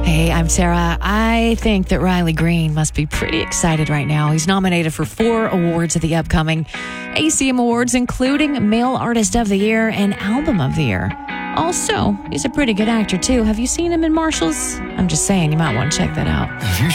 Hey, I'm Sarah. I think that Riley Green must be pretty excited right now. He's nominated for 4 awards at the upcoming ACM Awards, including Male Artist of the Year and Album of the Year. Also, he's a pretty good actor, too. Have you seen him in Marshalls? I'm just saying, you might want to check that out.